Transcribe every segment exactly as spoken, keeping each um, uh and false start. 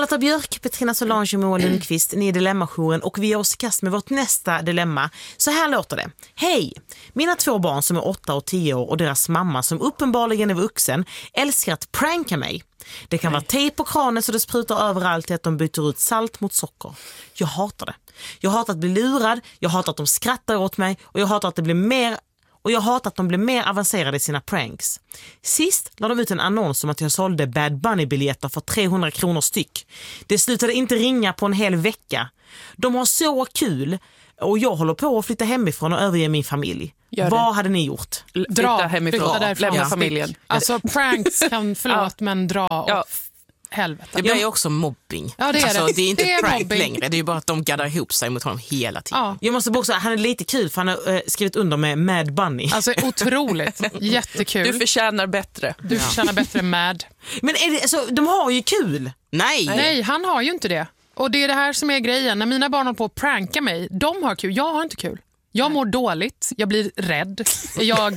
Charlotta Björk, Petrina Solange och Moa Lundqvist, ni är Dilemmajouren och vi är oss i kast med vårt nästa dilemma. Så här låter det. Hej! Mina två barn som är åtta och tio år och deras mamma som uppenbarligen är vuxen älskar att pranka mig. Det kan Nej. vara tejp på kranen så det sprutar överallt till att de byter ut salt mot socker. Jag hatar det. Jag hatar att bli lurad, jag hatar att de skrattar åt mig och jag hatar att det blir mer Och jag hatar att de blir mer avancerade i sina pranks. Sist la de ut en annons om att jag sålde Bad Bunny-biljetter för trehundra kronor styck. Det slutade inte ringa på en hel vecka. De har så kul och jag håller på att flytta hemifrån och överge min familj. Vad hade ni gjort? Dra hemifrån, lämna ja. familjen. Alltså pranks kan, förlåt, ja. men dra och ja. helvete. Det blir ju också mobbing. Ja, det är alltså, det. det är inte det är prank mobbing. längre. Det är ju bara att de gaddar ihop sig mot honom hela tiden. Ja. Jag måste också, han är lite kul för han har uh, skrivit under med Mad Bunny. Alltså otroligt. Jättekul. Du förtjänar bättre. Du förtjänar bättre Mad. Men är det, alltså, de har ju kul. Nej. Nej, han har ju inte det. Och det är det här som är grejen. När mina barn håller på att pranka mig, de har kul. Jag har inte kul. Jag mår dåligt, jag blir rädd, jag,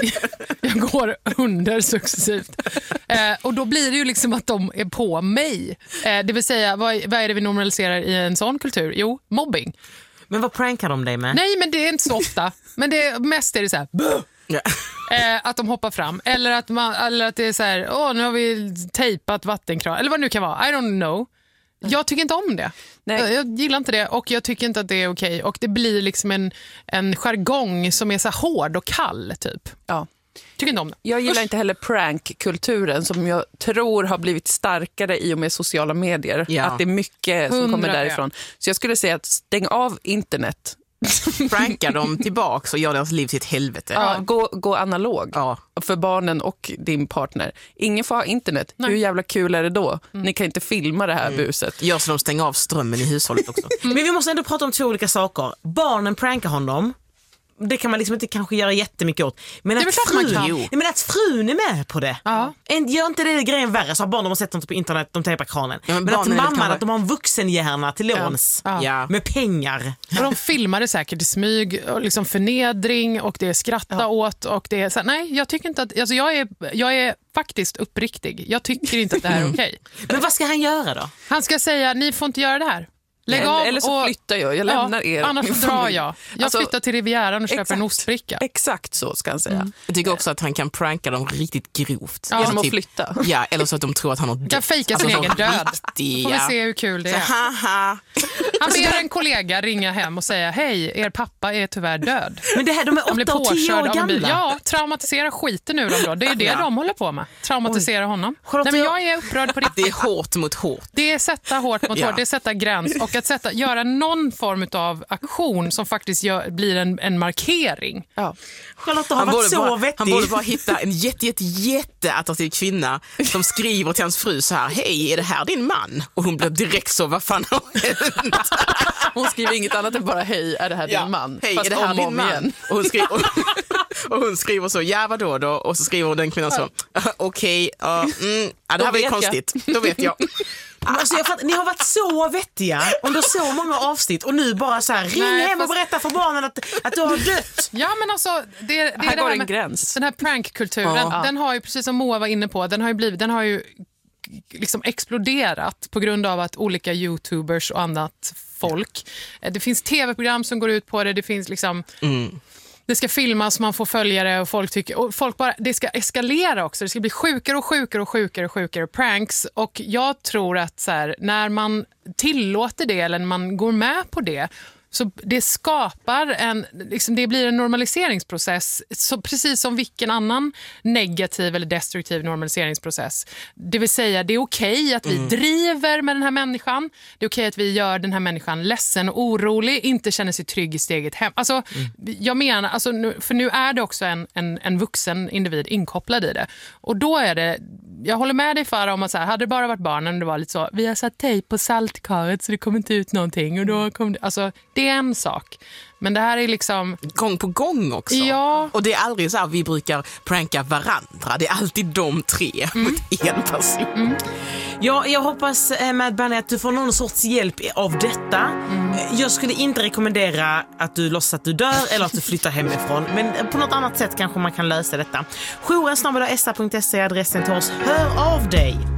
jag går under successivt. Eh, och då blir det ju liksom att de är på mig. Eh, det vill säga, vad, vad är det vi normaliserar i en sån kultur? Jo, mobbing. Men vad prankar de dig med? Nej, men det är inte så ofta. Men det är, mest är det så här, ja. eh, att de hoppar fram. Eller att, man, eller att det är så här, åh, nu har vi tejpat vattenkran. Eller vad det nu kan vara, I don't know. Jag tycker inte om det. Nej. Jag gillar inte det och jag tycker inte att det är okej. Och det blir liksom en, en jargong som är så här hård och kall typ. Ja. Tycker inte om det. Jag gillar Usch. inte heller prankkulturen som jag tror har blivit starkare i och med sociala medier. Ja. Att det är mycket som Hundra, kommer därifrån. ja. Så jag skulle säga att stäng av internet. Prankar dem tillbaka och gör deras liv till ett helvete. Ja, gå, gå analog ja. för barnen och din partner. Ingen får ha internet. Nej. Hur jävla kul är det då? Mm. Ni kan inte filma det här mm. buset. Gör så de stänger av strömmen i hushållet också. Mm. Men vi måste ändå prata om två olika saker. Barnen prankar honom. Det kan man liksom inte kanske göra jättemycket åt. Men att, frun, men att frun är med på det. Ja. Gör inte det grejen värre så att barnen har sett något på internet, de tejpar kranen. Ja, men men att mamman, att de har en vuxenhjärna till låns. Ja. Ja. Med pengar. Och de filmade säkert i smyg och liksom förnedring och det är skratta ja. åt och det är så här, nej, jag tycker inte att, alltså jag är, jag är faktiskt uppriktig. Jag tycker inte att det här är okej. Okay. Men vad ska han göra då? Han ska säga, ni får inte göra det här. Lägg av eller så och, flyttar jag, jag lämnar ja, er. Annars drar jag. Jag alltså, flyttar till Rivieran och köper exakt, en ostbricka. Exakt så ska han säga. Mm. Jag tycker också att han kan pranka dem riktigt grovt. Ja. Genom typ, att flytta. Ja, eller så att de tror att han har dött. Kan fejka sin alltså, egen död. Riktiga. Får vi se hur kul det är. Så, haha. Han ber en kollega ringa hem och säga, hej, er pappa är tyvärr död. Men det här, de är åtta och tio år gamla. Ja, traumatisera skiten ur dem då. Det är det ja. de håller på med. Traumatisera Oj. honom. Charlotte, Nej, men jag är upprörd på det. Det är hårt mot hårt. Det är sätta hårt mot ja. hårt. Det är sätta gräns. Och att sätta, göra någon form av aktion som faktiskt gör, blir en, en markering. Ja. Charlotte har varit så bara, vettig. Han borde bara hitta en jätte, jätte, jätte attraktiv kvinna som skriver till hans fru så här, hej, är det här din man? Och hon blir direkt så, vad fan har hänt? Hon skriver inget annat än bara, hej, är det här din ja. man? Hej, Fast är det här om din om man? Igen. Och hon skriver, och, och hon skriver så, ja vadå då? Och så skriver den kvinnan så, okej, okay, uh, mm, ja, det här var ju konstigt. Då vet jag. Alltså jag fattar, ni har varit så vettiga under så många avsnitt och nu bara så här, ring Nej, hem och fast... berätta för barnen att, att du har dött. Ja, men alltså det, det är här det går här en med, gräns. Den här prankkulturen, ja. den har ju, precis som Moa var inne på, den har ju blivit, den har ju liksom exploderat på grund av att olika YouTubers och annat folk, det finns tv-program som går ut på det, det finns liksom mm. det ska filmas, man får följare och folk tycker, och folk bara, det ska eskalera också, det ska bli sjukare och sjukare och sjukare och sjukare pranks, och jag tror att så här, när man tillåter det eller när man går med på det, så det skapar en, liksom det blir en normaliseringsprocess, så precis som vilken annan negativ eller destruktiv normaliseringsprocess. Det vill säga, det är okej att vi mm. driver med den här människan. Det är okej att vi gör den här människan ledsen och orolig, inte känner sig trygg i sitt eget hem. Alltså, mm. jag menar, alltså, nu, för nu är det också en, en, en vuxen individ inkopplad i det. Och då är det, jag håller med dig Farah om att så här, hade det bara varit barnen, det var lite så, vi har satt tejp på saltkaret så det kommer inte ut någonting. Och då kom det, alltså, det är en sak. Men det här är liksom gång på gång också. Ja. Och det är aldrig så här vi brukar pranka varandra. Det är alltid de tre mm. mot en person. Mm. Ja, jag hoppas Mad Bunny att du får någon sorts hjälp av detta. Mm. Jag skulle inte rekommendera att du låtsas att du dör eller att du flyttar hemifrån. Men på något annat sätt kanske man kan lösa detta. jouren snabel-a s a punkt se är adressen till oss. Hör av dig!